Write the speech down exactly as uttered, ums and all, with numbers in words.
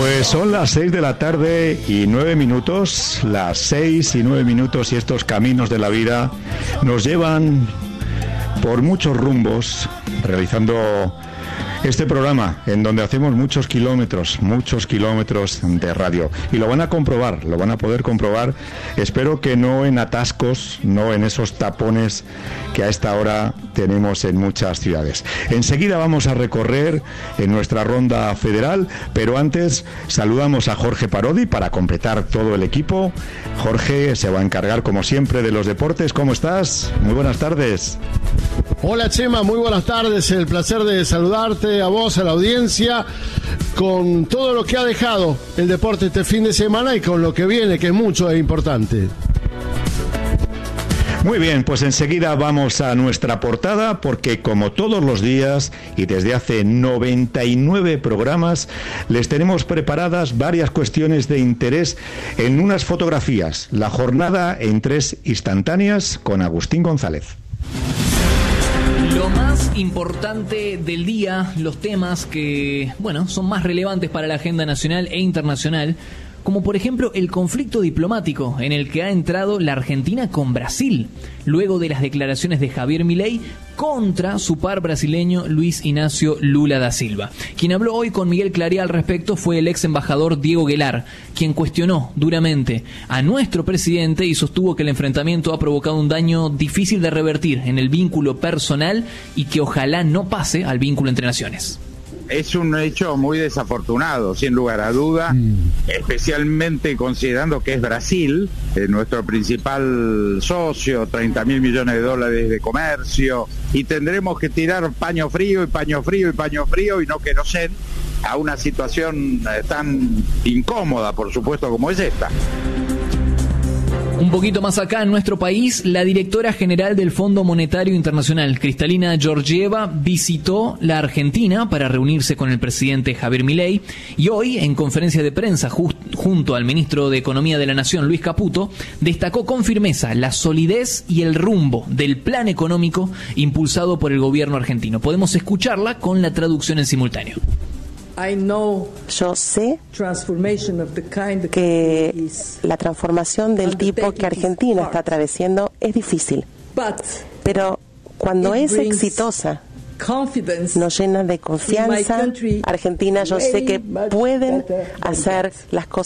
Pues son las seis de la tarde y nueve minutos, las seis y nueve minutos, y estos caminos de la vida nos llevan por muchos rumbos realizando este programa en donde hacemos muchos kilómetros, muchos kilómetros de radio, y lo van a comprobar, lo van a poder comprobar, espero que no en atascos, no en esos tapones que a esta hora tenemos en muchas ciudades. Enseguida vamos a recorrer en nuestra ronda federal, pero antes saludamos a Jorge Parodi para completar todo el equipo. Jorge se va a encargar como siempre de los deportes. ¿Cómo estás? Muy buenas tardes. Hola Chema, muy buenas tardes, el placer de saludarte a vos, a la audiencia, con todo lo que ha dejado el deporte este fin de semana y con lo que viene, que es mucho e importante. Muy bien, pues enseguida vamos a nuestra portada, porque como todos los días y desde hace noventa y nueve programas les tenemos preparadas varias cuestiones de interés en unas fotografías. La jornada en tres instantáneas con Agustín González. Lo más importante del día, los temas que, bueno, son más relevantes para la agenda nacional e internacional, como por ejemplo el conflicto diplomático en el que ha entrado la Argentina con Brasil, luego de las declaraciones de Javier Milei contra su par brasileño Luis Ignacio Lula da Silva. Quien habló hoy con Miguel Clarea al respecto fue el ex embajador Diego Guelar, quien cuestionó duramente a nuestro presidente y sostuvo que el enfrentamiento ha provocado un daño difícil de revertir en el vínculo personal y que ojalá no pase al vínculo entre naciones. Es un hecho muy desafortunado, sin lugar a duda, mm. especialmente considerando que es Brasil, eh, nuestro principal socio, treinta mil millones de dólares de comercio, y tendremos que tirar paño frío y paño frío y paño frío y no querosén a una situación eh, tan incómoda, por supuesto, como es esta. Un poquito más acá en nuestro país, la directora general del Fondo Monetario Internacional, Kristalina Georgieva, visitó la Argentina para reunirse con el presidente Javier Milei y hoy, en conferencia de prensa just, junto al ministro de Economía de la Nación, Luis Caputo, destacó con firmeza la solidez y el rumbo del plan económico impulsado por el gobierno argentino. Podemos escucharla con la traducción en simultáneo. Yo sé que la transformación del tipo que Argentina está atravesando es difícil, pero cuando es exitosa, nos llena de confianza. Argentina, yo sé que pueden hacer las cosas